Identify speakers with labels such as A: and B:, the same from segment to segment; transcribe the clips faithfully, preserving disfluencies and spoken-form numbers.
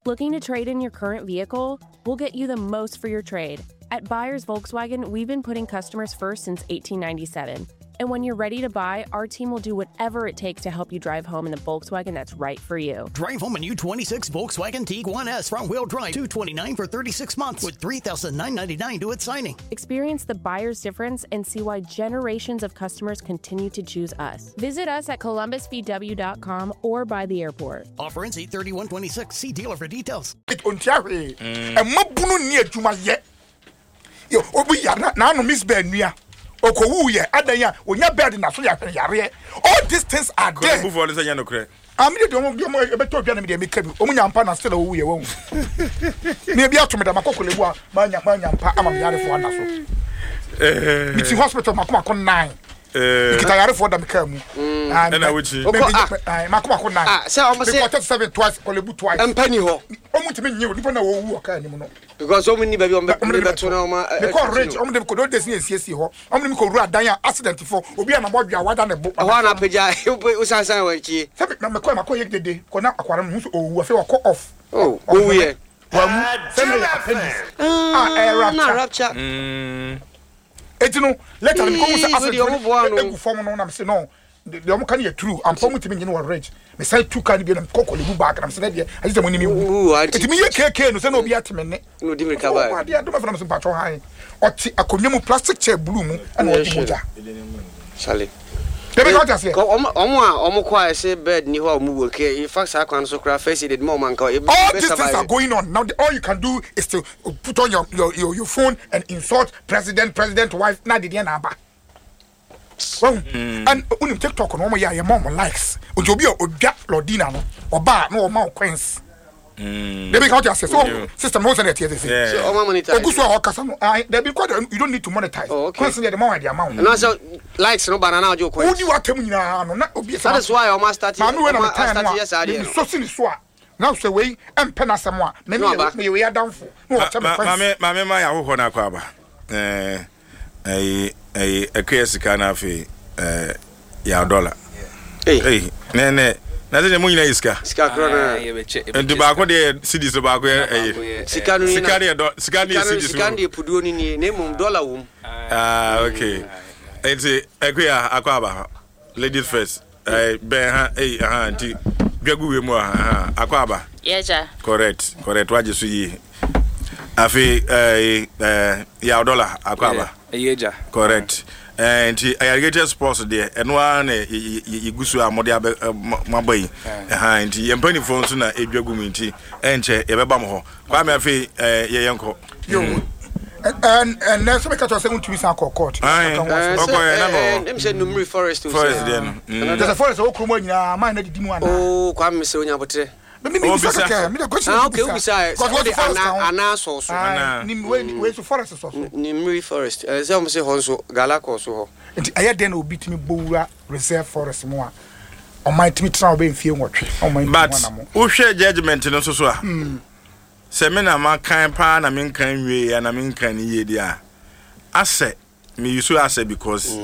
A: Looking to trade in your current vehicle? We'll get you the most for your trade. At Buyers Volkswagen, we've been putting customers first since eighteen ninety-seven. And when you're ready to buy, our team will do whatever it takes to help you drive home in the Volkswagen that's right for you.
B: Drive home a new twenty-six Volkswagen Tiguan S front-wheel drive, two hundred twenty-nine dollars for thirty-six months with three thousand nine hundred ninety-nine dollars to its signing.
A: Experience the buyer's difference and see why generations of customers continue to choose us. Visit us at columbus v w dot com or by the airport.
B: Offer ends eight thirty-one twenty-six. See dealer for details.
C: Yo, obi ya na no miss ben nua. Okowu ye adanya onya bed na so ya yare. All these things are there.
D: Move on say no kre.
C: Am de dem dem e beto dua na me de me kabi. Omunya mpa na still owu ye won. Me bia to me da makokolebu a manya manya mpa ama me yare fo na so. Eh. Miti hospital makoma kon nine. Eh. Kita yare fo da me kamu.
D: Ah. Na wuchi.
C: Ah, makoma kon nine.
E: Ah, say almost say
C: seven twice kolebu twice.
E: Empany ho.
C: Omutimi nyew nipa na owu oka ni mu no.
E: Because so many baby on the beto na ma.
C: Because rich om dem ko do desi esiesie ho. Om dem ko ru adan accident fo. Obi na modwa wada na bo.
E: Ho na peja o san san wa chi.
C: Sabi na me ko ma ko yek dede ko na akwara mu so owu afi wo ko off.
E: Oh, owu ye.
C: Wa mu se na appendix. Ah, eh rapture.
E: Na rapture.
C: Mm. Etino later me ko mu say accident. Egu form no na me say no. The omo kan ye true. Am pom timi nyine wa rich. Me say two kan bi na kokole bu back na me say dey. I just money me. Etimi ye keke no say na obi ateme ne.
E: No di me ka ba.
C: Oh, dey do me from some patro high. Oti akonwa mu plastic chair blue mu and oti moja.
E: Sale.
C: Dey be got say.
E: Omo omo a omo kwa say bed ni ho omo work. In fact sa kwan so cra face did more man ka.
C: All these things are going on. Now the, all you can do is to put on your your your, your phone and insult president president wife na dey na ba. Well, mm. and unim TikTok no mo ya your mom likes. Ojobi odwa Lordina no. Oba no o ma Queens. Mm. They be count yourself. So yeah. System no say that here they say.
E: Yeah. So o ma monetize.
C: Oguso o kasa no. I they be quite you don't need to monetize.
E: Oh, okay.
C: Queens the amount the amount.
E: And also likes no banana ojo Queens.
C: Odi watem nyina no na obi say.
E: That is why o ma start here.
C: Ma no start yes ade. So sin so a. Now say we empe na asem a. Me me we adamfo. No o tell me
D: Queens. Ma me ma me ma ya ho na kwa ba. Eh eh eh ekesika na afi eh ya dollar eh ne ne na ze mo nyina iska
E: iska krona
D: ndu ba ko de cities ba ko eh
E: sika no
D: sika de sika de cities
E: sika de puduo ni ni ne mum dollar wum
D: ah okay enti ekwa akwa ba ladies first eh ben ha eh ha anti gwagu we mu ha akwa ba
F: yeja
D: correct correct waje so yi afi eh eh ya dollar akwa ba
F: yeja
D: correct and irrigated sports there eno an igusu amode mabai ha nti yempani fo so na edwagu minti enche yebeba mo ho kwa me afi ye yenko
C: yo and and let's make us say to san court
D: okay na no
E: dem say numri forest
D: forest there no
C: there's a forest o kromo nyina man na didi mu ana
E: oh kwa me se onya botre
C: me me bisa me the question
E: ah okay ubisa what the ana ana so so
C: ni we we so forest so so
E: numri forest eh say o say honso galako so ho
C: nti aye den obi timi bowura reserve forest mu a o might me try obe mfie nwotwe o might
D: but wo hwe judgment no so so a se me na ma kan pa na me kan wie ya na me kan ni ye dia ase me yusu ase because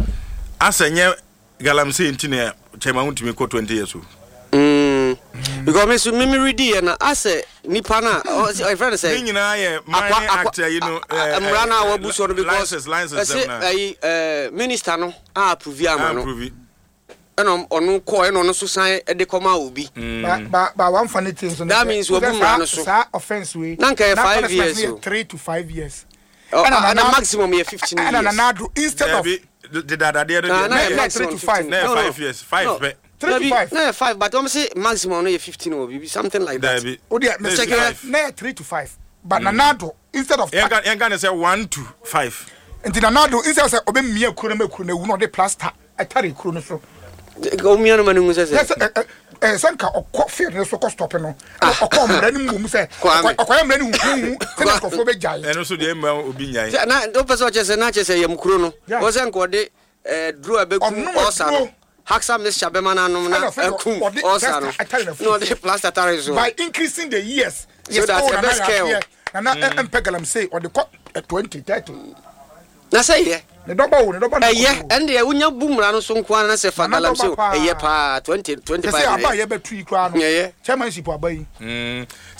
D: ase nye galamse ntine chema untimi ko twenty years old
E: mm because me so me ready na ase nipa na my friend say
D: you know yeah mining actor you know
E: amrana wa buso no because
D: license license
E: na eh minister no a approve am no
D: approve
E: eno onu ko eno no so san e de koma obi
C: ba ba one funny thing so
E: that means we bu mra no so
C: offense we
E: na nka five years so
C: three to five years
E: and the maximum is fifteen years
C: and na do instead of
D: the dada there
C: na three to five
D: na five years five
C: three to five
E: no five but I'm say maximum no fifteen or be something like that
C: oh dear me say na three to five but na na do instead of
D: you can you can say one to five
C: and na na do instead say obe mia kuro na makuro na wu no de plaster atare kuro no so
E: go mia no manu say
C: eh sanka okọ field no so ko stop no okọ mra ni mum say okọ mra ni hu hu say na kofo be jai
D: eno so de ma obi nyai
E: na do person che say na che say yam kuro no o say nko de eh draw abeku osa no haksam this shabema no na ekum osa no no the plaster tare so
C: by increasing the years
E: so that the best scale
C: na na empegalam say or the twenty thirty
E: na say yeah
C: ne doba wo ne doba
E: na eh and dey unya bumra no so nko na say fagalam say eh pa twenty twenty-five
C: say aba ye betu ikra no chairmanship aba yi